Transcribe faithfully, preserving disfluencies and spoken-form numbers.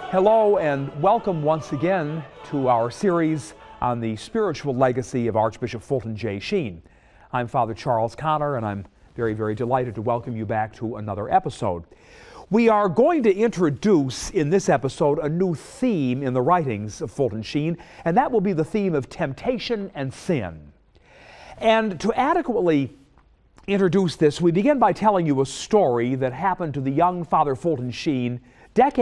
Hello and welcome once again to our series on the spiritual legacy of Archbishop Fulton J. Sheen. I'm Father Charles Connor, and I'm very, very delighted to welcome you back to another episode. We are going to introduce in this episode a new theme in the writings of Fulton Sheen, and that will be the theme of temptation and sin. And to adequately introduce this, we begin by telling you a story that happened to the young Father Fulton Sheen decades